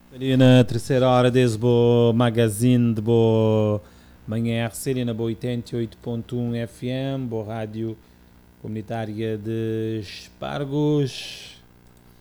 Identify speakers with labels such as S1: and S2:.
S1: Ali na terceira hora desse bo magazine de bo manhã RC, ali na bo 88.1 FM, bo rádio comunitária de Espargos.